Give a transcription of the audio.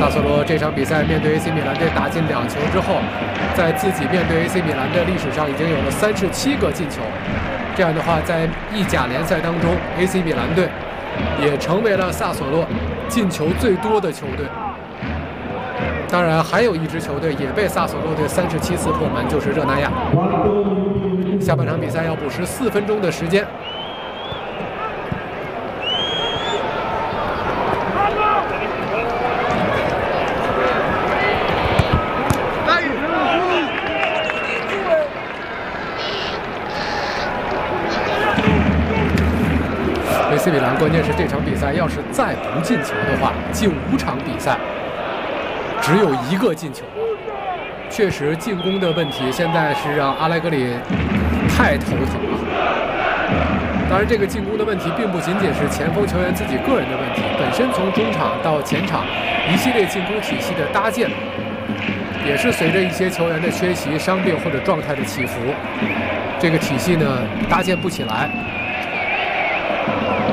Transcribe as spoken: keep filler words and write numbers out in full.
萨索罗这场比赛面对 A C 米兰队打进两球之后，在自己面对 A C 米兰的历史上已经有了三十七个进球。这样的话，在意甲联赛当中 ，A C 米兰队也成为了萨索洛进球最多的球队。当然，还有一支球队也被萨索洛队三十七次破门，就是热那亚。下半场比赛要补时四分钟的时间。A C 米兰关键是这场比赛要是再不进球的话，近五场比赛只有一个进球。确实，进攻的问题现在是让阿莱格里太头疼了。当然，这个进攻的问题并不仅仅是前锋球员自己个人的问题，本身从中场到前场一系列进攻体系的搭建，也是随着一些球员的缺席、伤病或者状态的起伏，这个体系呢搭建不起来。